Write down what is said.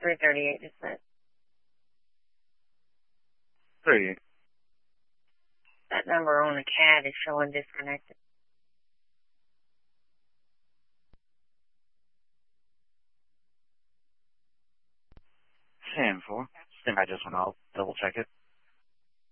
338 just sent. 38. That number on the CAD is showing disconnected. 10-4. Stand by just one. I'll double check it.